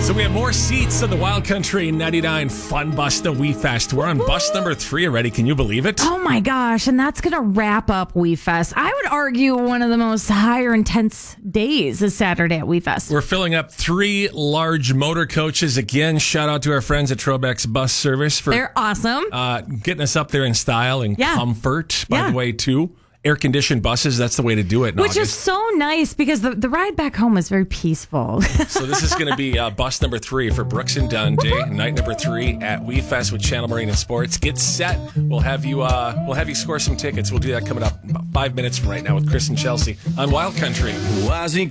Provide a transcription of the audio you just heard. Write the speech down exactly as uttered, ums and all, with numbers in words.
So we have more seats on the Wild Country ninety-nine Fun Bus, the We Fest. We're on bus number three already. Can you believe it? Oh my gosh. And that's going to wrap up We Fest. I would argue one of the most higher intense days is Saturday at We Fest. We're filling up three large motor coaches. Again, shout out to our friends at Trobeck's Bus Service for They're awesome. uh, getting us up there in style and Yeah. comfort, by Yeah. the way, too. Air-conditioned buses, that's the way to do it in Which August. is so nice because the, the ride back home is very peaceful. So this is going to be uh, bus number three for Brooks and Dunn Day, night number three at We Fest with Channel Marine and Sports. Get set. We'll have you. Uh, we'll have you score some tickets. We'll do that coming up about five minutes from right now with Chris and Chelsea on Wild Country. Why's he